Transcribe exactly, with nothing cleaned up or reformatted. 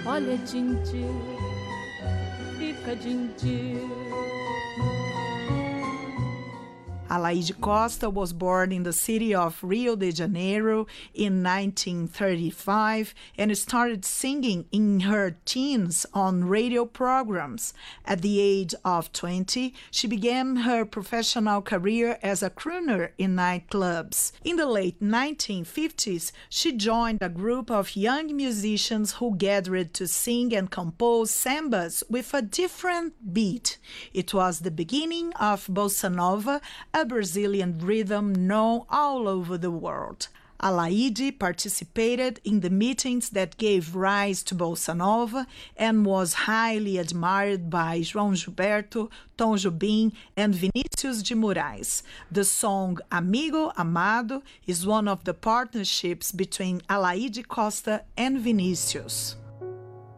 Olha, Dindir, fica Dindir. Alaide Costa was born in the city of Rio de Janeiro in nineteen thirty-five and started singing in her teens on radio programs. At the age of twenty, she began her professional career as a crooner in nightclubs. In the late nineteen fifties, she joined a group of young musicians who gathered to sing and compose sambas with a different beat. It was the beginning of bossa nova, a Brazilian rhythm known all over the world. Alaide participated in the meetings that gave rise to bossa nova and was highly admired by João Gilberto, Tom Jobim, and Vinícius de Moraes. The song Amigo Amado is one of the partnerships between Alaide Costa and Vinícius.